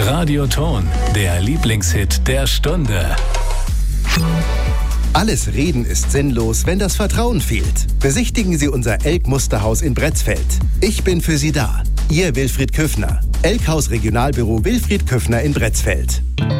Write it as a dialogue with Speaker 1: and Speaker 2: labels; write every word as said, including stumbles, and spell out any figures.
Speaker 1: Radioton, der Lieblingshit der Stunde.
Speaker 2: Alles Reden ist sinnlos, wenn das Vertrauen fehlt. Besichtigen Sie unser Elk-Musterhaus in Bretzfeld. Ich bin für Sie da. Ihr Wilfried Küffner. Elkhaus Regionalbüro Wilfried Küffner in Bretzfeld.